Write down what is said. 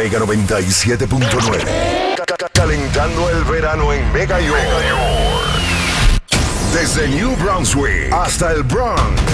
Mega 97.9. Calentando el verano en Mega York. Desde New Brunswick hasta el Bronx.